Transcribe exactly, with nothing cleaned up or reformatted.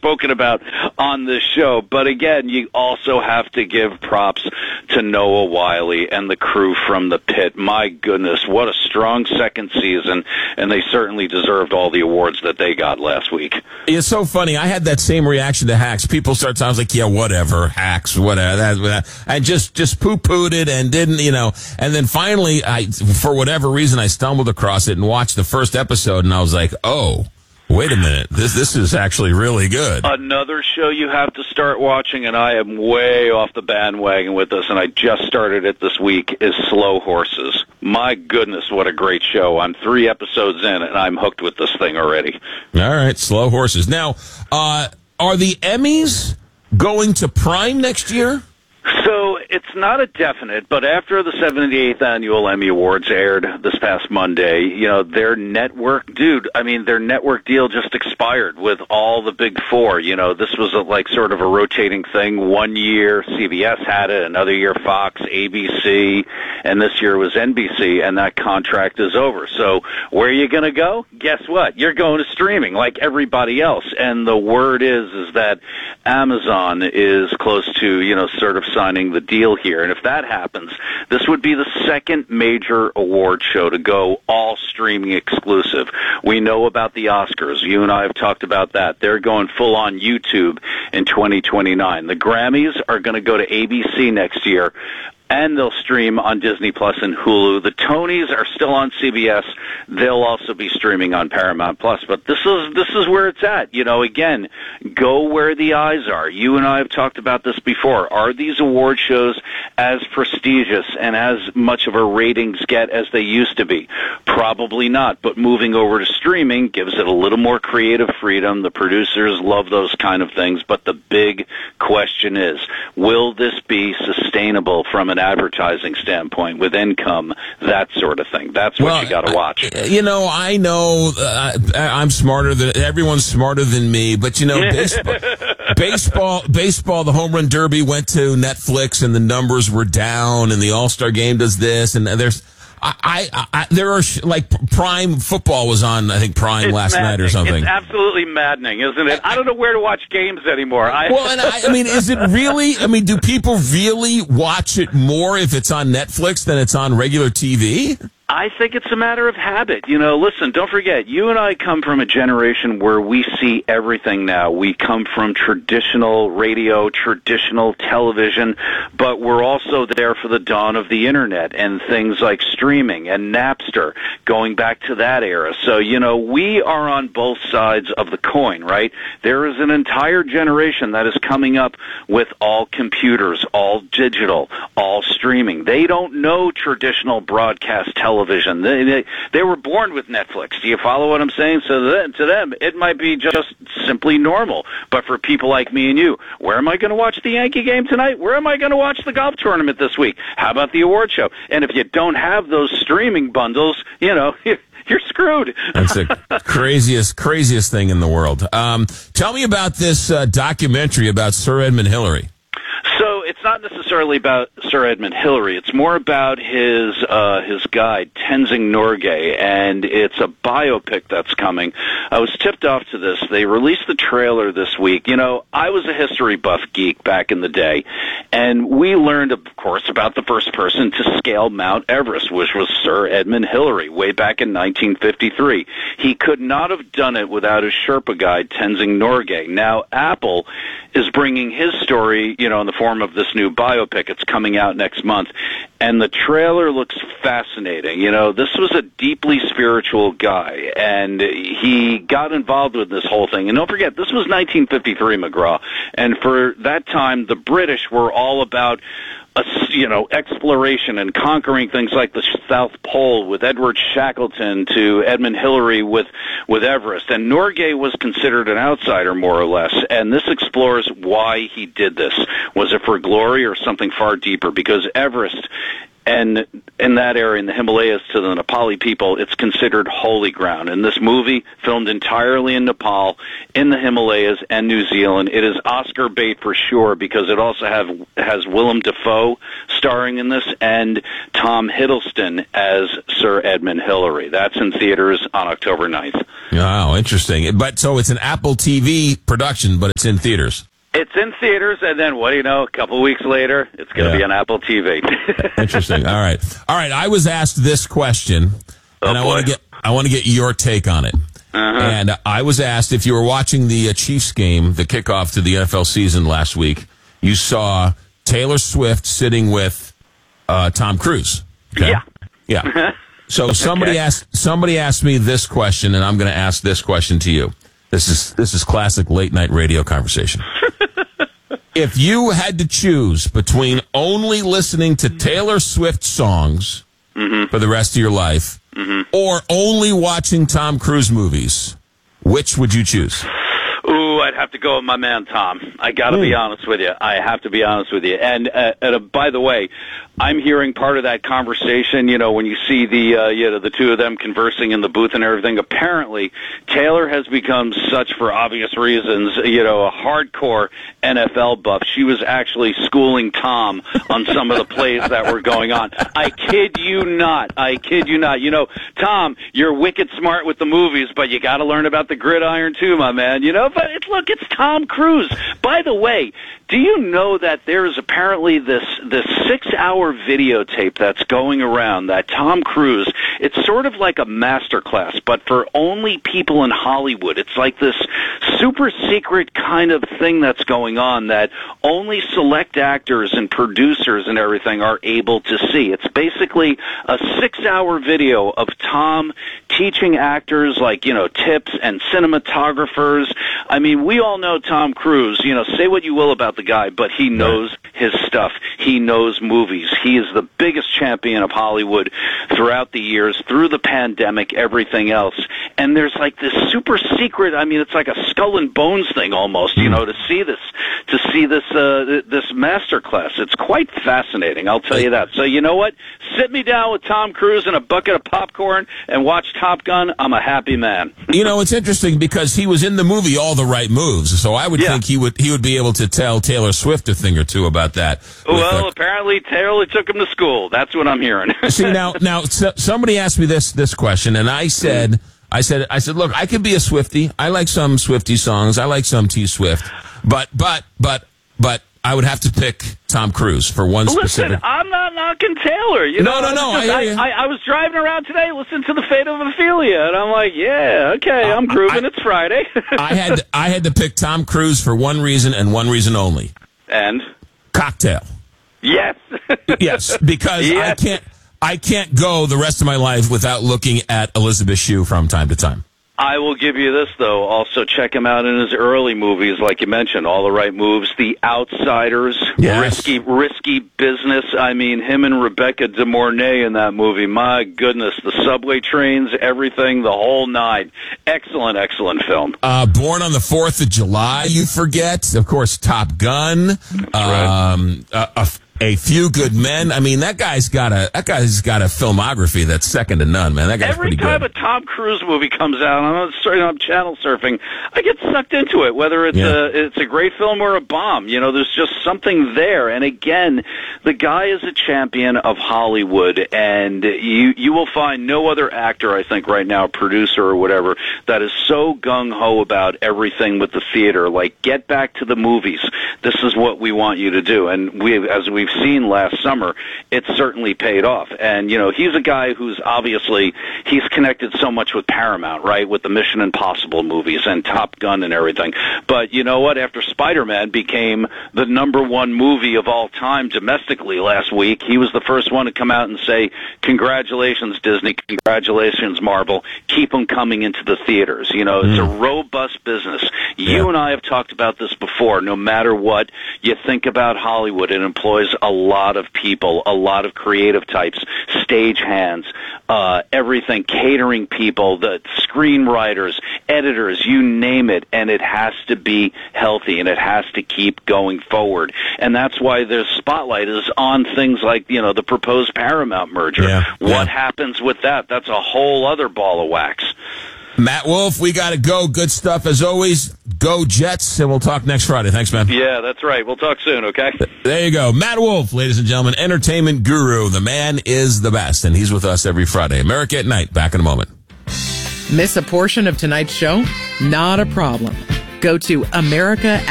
spoken about on this show. But again, you also have to give props to Noah Wyle and the crew from The Pit. My goodness, what a strong second season, and they certainly deserved all the awards that they got last week. It's so funny. I had that same reaction to Hacks. People start sounds like, yeah, whatever, Hacks, whatever. That, that. I just just poo-pooed it and didn't, you know. And then finally, I for whatever reason, I stumbled across it and watched the first episode, and I was like, oh, wait a minute, this this is actually really good. Another show you have to start watching, and I am way off the bandwagon with this, and I just started it this week, is Slow Horses. My goodness, what a great show. I'm three episodes in, and I'm hooked with this thing already. All right, Slow Horses. Now, uh, are the Emmys going to Prime next year? So it's not a definite, but after the seventy-eighth Annual Emmy Awards aired this past Monday, you know, their network, dude, I mean, their network deal just expired with all the big four. You know, this was a, like sort of a rotating thing. One year C B S had it, another year Fox, A B C, and this year was N B C, and that contract is over. So where are you going to go? Guess what? You're going to streaming like everybody else. And the word is, is that Amazon is close to, you know, sort of signing the deal here. And if that happens, this would be the second major award show to go all streaming exclusive. We know about the Oscars. You and I have talked about that. They're going full on YouTube in twenty twenty-nine. The Grammys are going to go to A B C next year, and they'll stream on Disney Plus and Hulu. The Tonys are still on C B S. They'll also be streaming on Paramount Plus. But this is this is where it's at. You know, again, go where the eyes are. You and I have talked about this before. Are these award shows as prestigious and as much of a ratings get as they used to be? Probably not. But moving over to streaming gives it a little more creative freedom. The producers love those kind of things. But the big question is, will this be sustainable from an advertising standpoint with income, that sort of thing? That's what well, you got to watch. You know, I know uh, I'm smarter than everyone's smarter than me, but you know, baseball, baseball, baseball, the home run derby went to Netflix, and the numbers were down, and the All-Star game does this, and there's. I, I, I, there are sh- like Prime football was on, I think Prime it's last maddening. night or something. It's absolutely maddening, isn't it? I don't know where to watch games anymore. I- well, and I, I mean, is it really? I mean, do people really watch it more if it's on Netflix than it's on regular T V? I think it's a matter of habit. You know, listen, don't forget, you and I come from a generation where we see everything now. We come from traditional radio, traditional television, but we're also there for the dawn of the Internet and things like streaming and Napster, going back to that era. So, you know, we are on both sides of the coin, right? There is an entire generation that is coming up with all computers, all digital, all streaming. They don't know traditional broadcast television. Television. They, they they were born with Netflix. Do you follow what I'm saying? So that, to them, it might be just simply normal. But for people like me and you, where am I going to watch the Yankee game tonight? Where am I going to watch the golf tournament this week? How about the award show? And if you don't have those streaming bundles, you know, you're screwed. That's the craziest, craziest thing in the world. Um, tell me about this uh, documentary about Sir Edmund Hillary. So it's not necessarily about Sir Edmund Hillary. It's more about his uh, his guide, Tenzing Norgay, and it's a biopic that's coming. I was tipped off to this. They released the trailer this week. You know, I was a history buff geek back in the day, and we learned, of course, about the first person to scale Mount Everest, which was Sir Edmund Hillary, way back in nineteen fifty-three. He could not have done it without his Sherpa guide, Tenzing Norgay. Now, Apple is bringing his story, you know, in the form of this new biopic. It's coming out next month, and the trailer looks fascinating. You know, this was a deeply spiritual guy, and he got involved with this whole thing. And don't forget, this was nineteen fifty-three, McGraw, and for that time, the British were all about A, you know, exploration and conquering things like the South Pole, with Edward Shackleton to Edmund Hillary with with Everest. And Norgay was considered an outsider, more or less. And this explores why he did this. Was it for glory or something far deeper? Because Everest And in that area, in the Himalayas, to the Nepali people, it's considered holy ground. And this movie, filmed entirely in Nepal, in the Himalayas and New Zealand, it is Oscar bait for sure, because it also have has Willem Dafoe starring in this, and Tom Hiddleston as Sir Edmund Hillary. That's in theaters on October ninth. Wow, interesting. But so it's an Apple T V production, but it's in theaters. It's in theaters, and then what do you know? A couple weeks later, it's going to Yeah. be on Apple T V. Interesting. All right, all right. I was asked this question, Oh, and I boy. want to get I want to get your take on it. Uh-huh. And I was asked if you were watching the uh, Chiefs game, the kickoff to the N F L season last week. You saw Taylor Swift sitting with uh, Tom Cruise. Okay? Yeah. Yeah. So somebody Okay. asked somebody asked me this question, and I'm going to ask this question to you. This is this is classic late night radio conversation. If you had to choose between only listening to Taylor Swift songs Mm-hmm. for the rest of your life, Mm-hmm. or only watching Tom Cruise movies, which would you choose? Ooh, I'd have to go with my man Tom. I got to be honest with you. I have to be honest with you. And, uh, and uh, by the way, I'm hearing part of that conversation. You know, when you see the uh, you know the two of them conversing in the booth and everything. Apparently, Taylor has become such, for obvious reasons, you know, a hardcore N F L buff. She was actually schooling Tom on some of the plays that were going on. I kid you not. I kid you not. You know, Tom, you're wicked smart with the movies, but you got to learn about the gridiron too, my man. You know, but it's, look, it's Tom Cruise. By the way, do you know that there is apparently this this six-hour videotape that's going around that Tom Cruise, it's sort of like a masterclass, but for only people in Hollywood. It's like this super secret kind of thing that's going on that only select actors and producers and everything are able to see. It's basically a six-hour video of Tom teaching actors, like, you know, tips and cinematographers. I mean, we all know Tom Cruise. You know, say what you will about the guy, but he knows his stuff. He knows movies. He is the biggest champion of Hollywood throughout the years, through the pandemic, everything else. And there's like this super secret, I mean, it's like a skull and bones thing almost, you know, to see this, to see this, uh, this masterclass. It's quite fascinating, I'll tell you that. So you know what? Sit me down with Tom Cruise and a bucket of popcorn and watch Top Gun. I'm a happy man. You know, it's interesting because he was in the movie All the Right Moves, so I would Yeah. think he would he would be able to tell Taylor Swift a thing or two about that. with, Well, uh, apparently Taylor took him to school. That's what I'm hearing. See, now, now so, somebody asked me this this question, and I said, I said, I said, look, I could be a Swiftie. I like some Swiftie songs. I like some T Swift, but, but, but, but, I would have to pick Tom Cruise for one Listen, specific. I'm not knocking Taylor. You No, know, no, no, it's just- I hear you. I, I was driving around today, listening to the Fate of Ophelia, and I'm like, yeah, okay, I'm grooving. I- it's Friday. I had I had to pick Tom Cruise for one reason and one reason only: and cocktail. yes, Yes, because I Yes. can't I can't go the rest of my life without looking at Elizabeth Shue from time to time. I will give you this, though. Also, check him out in his early movies, like you mentioned, All the Right Moves, The Outsiders, Yes. Risky Risky Business. I mean, him and Rebecca De Mornay in that movie. My goodness, the subway trains, everything, the whole nine. Excellent, excellent film. Uh, Born on the Fourth of July, you forget, of course, Top Gun, right. um, a, a, a Few Good Men. I mean, that guy's got a that guy's got a filmography that's second to none, man. That guy's Every pretty time good. a Tom Cruise movie comes out, I'm, sorry, I'm channel surfing, I get sucked into it, whether it's, Yeah. a, it's a great film or a bomb. You know, there's just something there. And again, the guy is a champion of Hollywood, and you, you will find no other actor, I think, right now, producer or whatever, that is so gung-ho about everything with the theater. Like, get back to the movies. This is what we want you to do. And we, as we've seen last summer, it certainly paid off. And, you know, he's a guy who's obviously, he's connected so much with Paramount, right, with the Mission Impossible movies and Top Gun and everything. But you know what? After Spider-Man became the number one movie of all time domestically last week, he was the first one to come out and say, congratulations, Disney, congratulations, Marvel, keep them coming into the theaters. You know, it's a robust business. You Yeah. and I have talked about this before. No matter what you think about Hollywood, it employs a lot of people, a lot of creative types, stage hands, uh, everything, catering people, the screenwriters, editors, you name it, and it has to be healthy and it has to keep going forward. And that's why the spotlight is on things like, you know, the proposed Paramount merger. Yeah, what yeah. happens with that? That's a whole other ball of wax. Matt Wolf, we got to go. Good stuff as always. Go Jets, and we'll talk next Friday. Thanks, man. Yeah, that's right. We'll talk soon, okay? There you go. Matt Wolf, ladies and gentlemen, entertainment guru. The man is the best, and he's with us every Friday. America at Night. Back in a moment. Miss a portion of tonight's show? Not a problem. Go to America